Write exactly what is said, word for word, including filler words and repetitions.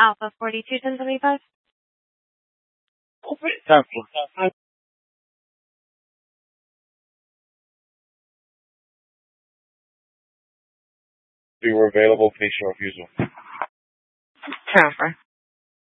Alpha forty-two ten seventy-five. Time for. You were available, patient refusal. Transfer.